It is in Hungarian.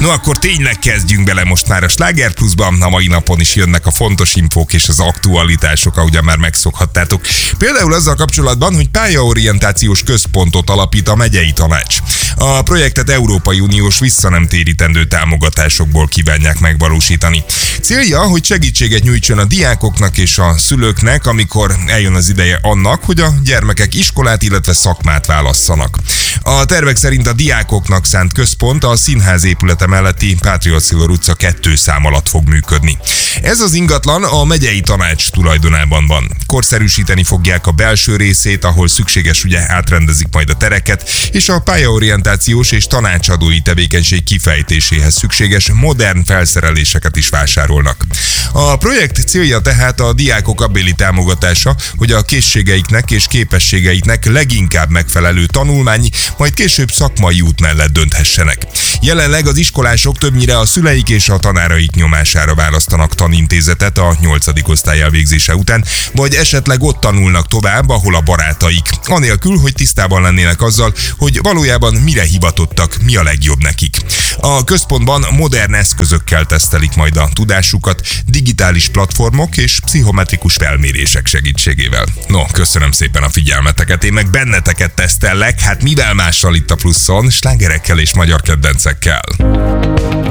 No, akkor tényleg kezdjünk bele most már a Sláger Pluszban. A mai napon is jönnek a fontos infók és az aktualitások, ahogyan már megszokhattátok. Például azzal kapcsolatban, hogy pályaorientációs központot alapít a megyei tanács. A projektet Európai Uniós visszanemtérítendő támogatásokból kívánják megvalósítani. Célja, hogy segítséget nyújtson a diákoknak és a szülőknek, amikor eljön az ideje annak, hogy a gyermekek iskolát, illetve szakmát válasszanak. A tervek szerint a diákoknak szánt központ a színház épülete melletti Patriot Szilor utca 2 szám alatt fog működni. Ez az ingatlan a megyei tanács tulajdonában van. Korszerűsíteni fogják a belső részét, ahol szükséges, ugye átrendezik majd a tereket, és a pályaorientációs és tanácsadói tevékenység kifejtéséhez szükséges modern felszereléseket is vásárolnak. A projekt célja tehát a diákok abbéli támogatása, hogy a készségeiknek és képességeiknek leginkább megfelelő tanulmányi, majd később szakmai út mellett dönthessenek. Jelenleg az iskolások többnyire a szüleik és a tanáraik nyomására választanak tanintézetet a 8. osztály elvégzése után, vagy esetleg ott tanulnak tovább, ahol a barátaik, anélkül, hogy tisztában lennének azzal, hogy valójában mire hivatottak, mi a legjobb nekik. A központban modern eszközökkel tesztelik majd a tudásukat, digitális platformok és pszichometrikus felmérések segítségével. No, köszönöm szépen a figyelmeteket, én meg benneteket tesztellek, hát mivel mással itt a Pluszon, slágerekkel és magyar kedvencekkel.